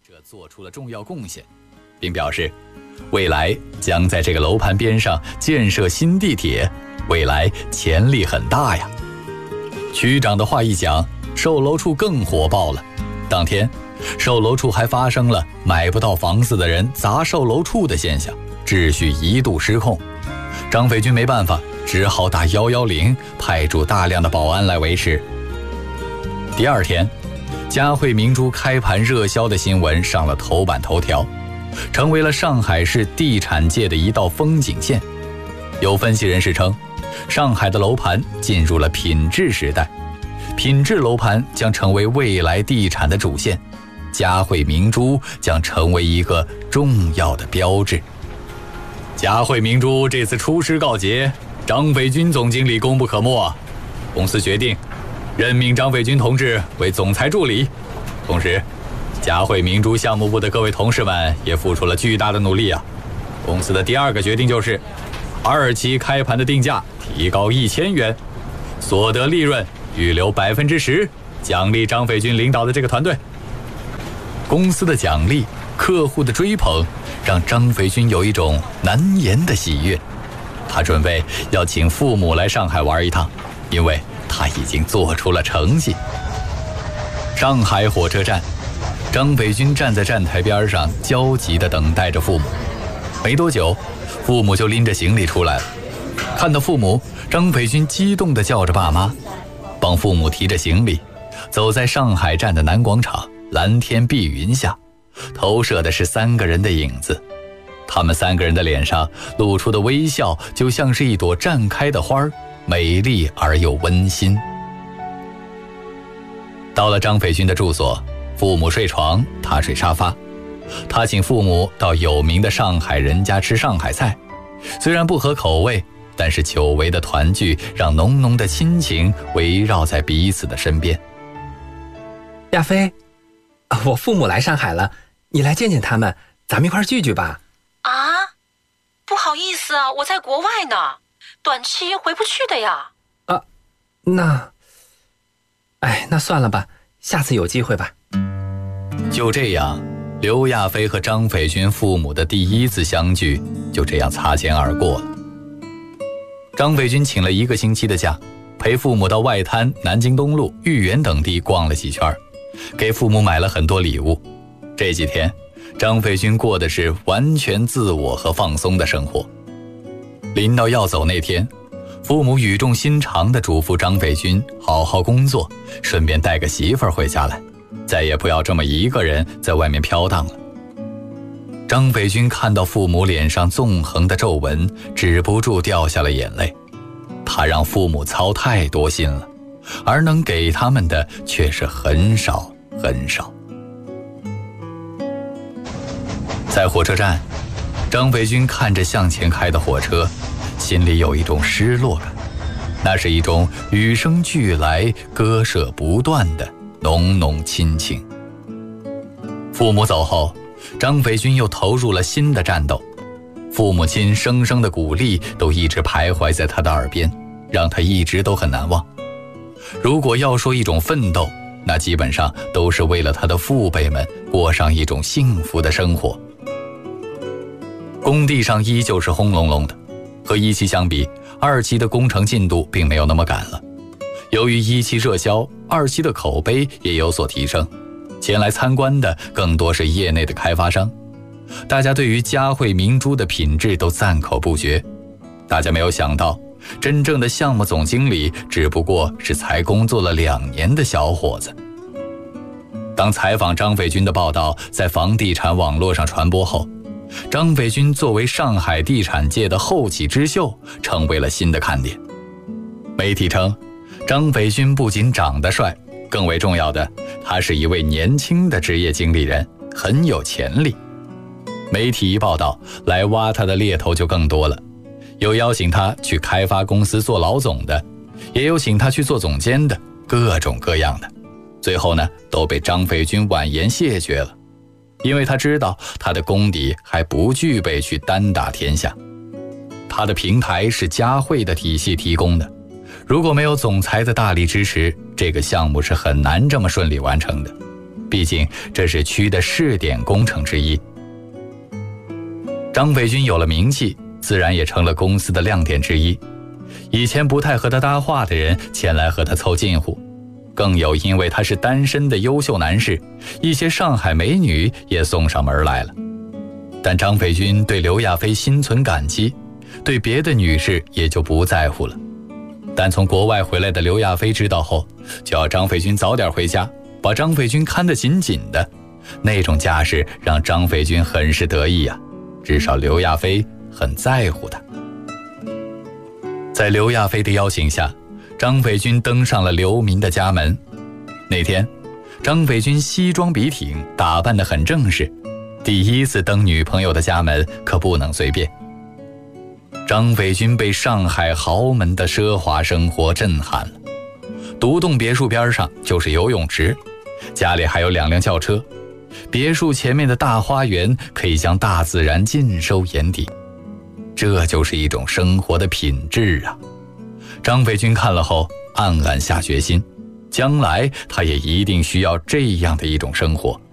者做出了重要贡献，并表示未来将在这个楼盘边上建设新地铁，未来潜力很大呀。区长的话一讲，售楼处更火爆了。当天售楼处还发生了买不到房子的人砸售楼处的现象，秩序一度失控。张斐军没办法，只好打110，派驻大量的保安来维持。第二天，嘉汇明珠开盘热销的新闻上了头版头条，成为了上海市地产界的一道风景线。有分析人士称，上海的楼盘进入了品质时代，品质楼盘将成为未来地产的主线，嘉汇明珠将成为一个重要的标志。嘉汇明珠这次出师告捷，张斐军总经理功不可没啊！公司决定任命张斐军同志为总裁助理，同时嘉汇明珠项目部的各位同事们也付出了巨大的努力啊！公司的第二个决定就是2期开盘的定价提高1000元，所得利润预留10%，奖励张斐军领导的这个团队。公司的奖励，客户的追捧，让张斐军有一种难言的喜悦。他准备要请父母来上海玩一趟，因为他已经做出了成绩。上海火车站，张斐军站在站台边上，焦急地等待着父母。没多久，父母就拎着行李出来了。看到父母，张斐军激动地叫着爸妈，帮父母提着行李，走在上海站的南广场，蓝天碧云下，投射的是3个人的影子。他们3个人的脸上露出的微笑，就像是一朵绽开的花，美丽而又温馨。到了张斐军的住所，父母睡床，他睡沙发。他请父母到有名的上海人家吃上海菜，虽然不合口味，但是久违的团聚让浓浓的亲情围绕在彼此的身边。 亚飞，我父母来上海了，你来见见他们，咱们一块聚聚吧。 啊，不好意思啊，我在国外呢，短期回不去的呀。 那算了吧，下次有机会吧。 就这样，刘亚飞和张斐军父母的第一次相聚就这样擦肩而过了。张斐军请了1个星期的假，陪父母到外滩、南京东路、豫园等地逛了几圈，给父母买了很多礼物。这几天，张斐军过的是完全自我和放松的生活。临到要走那天，父母语重心长地嘱咐张斐军好好工作，顺便带个媳妇儿回家来，再也不要这么一个人在外面飘荡了。张斐军看到父母脸上纵横的皱纹，止不住掉下了眼泪。他让父母操太多心了，而能给他们的却是很少很少。在火车站，张斐军看着向前开的火车，心里有一种失落感，那是一种与生俱来、割舍不断的浓浓亲情。父母走后，张斐军又投入了新的战斗，父母亲声声的鼓励都一直徘徊在他的耳边，让他一直都很难忘。如果要说一种奋斗，那基本上都是为了他的父辈们过上一种幸福的生活。工地上依旧是轰隆隆的，和1期相比，2期的工程进度并没有那么赶了。由于1期热销，2期的口碑也有所提升，前来参观的更多是业内的开发商。大家对于嘉汇明珠的品质都赞口不绝。大家没有想到，真正的项目总经理只不过是才工作了2年的小伙子。当采访张斐军的报道在房地产网络上传播后，张斐军作为上海地产界的后起之秀，成为了新的看点。媒体称，张斐军不仅长得帅，更为重要的，他是一位年轻的职业经理人，很有潜力。媒体一报道，来挖他的猎头就更多了，有邀请他去开发公司做老总的，也有请他去做总监的，各种各样的。最后呢，都被张斐军婉言谢绝了，因为他知道他的功底还不具备去单打天下。他的平台是嘉汇的体系提供的，如果没有总裁的大力支持，这个项目是很难这么顺利完成的。 毕竟这是区的试点工程之一。张斐君有了名气，自然也成了公司的亮点之一。以前不太和他搭话的人前来和他凑近乎，更有因为他是单身的优秀男士，一些上海美女也送上门来了。但张斐君对刘亚飞心存感激，对别的女士也就不在乎了。但从国外回来的刘亚飞知道后，就要张斐君早点回家，把张斐君看得紧紧的，那种架势让张斐君很是得意啊，至少刘亚飞很在乎他。在刘亚飞的邀请下，张斐君登上了刘民的家门。那天，张斐君西装笔挺，打扮得很正式，第一次登女朋友的家门可不能随便。张斐君被上海豪门的奢华生活震撼了。独栋别墅边上就是游泳池，家里还有2辆轿车，别墅前面的大花园可以将大自然尽收眼底。这就是一种生活的品质啊！张斐君看了后暗暗下决心，将来他也一定需要这样的一种生活。